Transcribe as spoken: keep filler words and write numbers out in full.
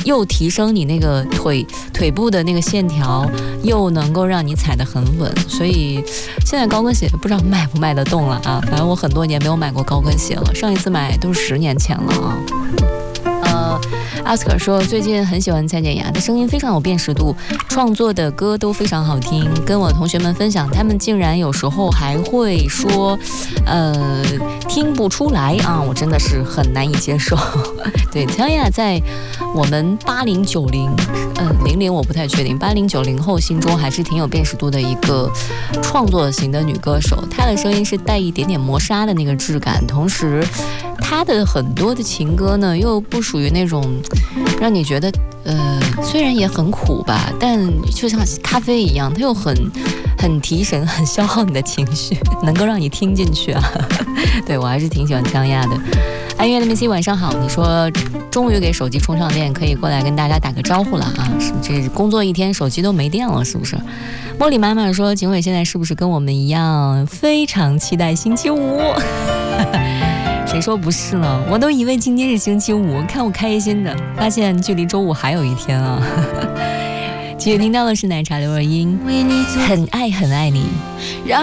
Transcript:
又提升你那个腿腿部的那个线条，又能够让你踩得很稳。所以现在高跟鞋不知道卖不卖得动了啊，反正我很多年没有买过高跟鞋了，上一次买都是十年前了啊。呃，阿斯克说最近很喜欢蔡健雅的声音，非常有辨识度，创作的歌都非常好听。跟我同学们分享，他们竟然有时候还会说，呃，听不出来啊，我真的是很难以接受。对，蔡健雅在我们八零九零，嗯，零零我不太确定，八零九零后心中还是挺有辨识度的一个创作型的女歌手。她的声音是带一点点磨砂的那个质感，同时她的很多的情歌呢，又不属于那种让你觉得呃，虽然也很苦吧，但就像咖啡一样，它又很很提神，很消耗你的情绪，能够让你听进去啊。对，我还是挺喜欢江亚的。安月的 M C 晚上好，你说终于给手机充上电，可以过来跟大家打个招呼了啊！是这工作一天手机都没电了，是不是？茉莉妈妈说，景伟现在是不是跟我们一样非常期待星期五？谁说不是了？我都以为今天是星期五，看我开心的，发现距离周五还有一天啊！继续听到的是奶茶刘若英，很爱很爱你。